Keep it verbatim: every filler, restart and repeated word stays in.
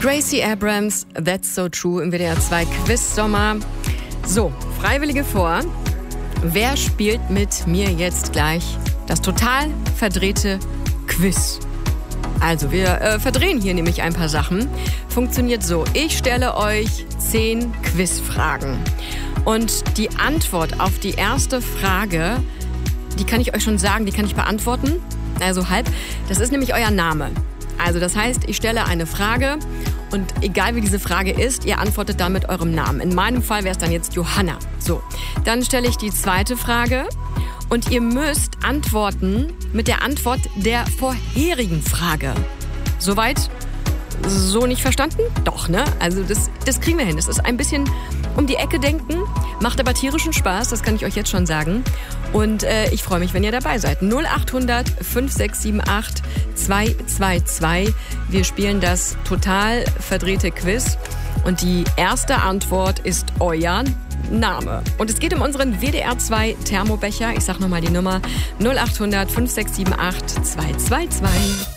Gracie Abrams, That's So True im W D R zwei Quiz-Sommer. So, Freiwillige vor. Wer spielt mit mir jetzt gleich das total verdrehte Quiz? Also, wir äh, verdrehen hier nämlich ein paar Sachen. Funktioniert so, ich stelle euch zehn Quizfragen. Und die Antwort auf die erste Frage, die kann ich euch schon sagen, die kann ich beantworten. Also halb. Das ist nämlich euer Name. Also das heißt, ich stelle eine Frage und egal wie diese Frage ist, ihr antwortet dann mit eurem Namen. In meinem Fall wäre es dann jetzt Johanna. So, dann stelle ich die zweite Frage und ihr müsst antworten mit der Antwort der vorherigen Frage. Soweit? So nicht verstanden? Doch, ne? Also das, das kriegen wir hin. Das ist ein bisschen um die Ecke denken, macht aber tierischen Spaß, das kann ich euch jetzt schon sagen. Und äh, ich freue mich, wenn ihr dabei seid. null acht hundert fünf sechs sieben acht zwei zwei zwei. Wir spielen das total verdrehte Quiz. Und die erste Antwort ist euer Name. Und es geht um unseren W D R zwei Thermobecher. Ich sag nochmal die Nummer null acht hundert fünf sechs sieben acht zwei zwei zwei.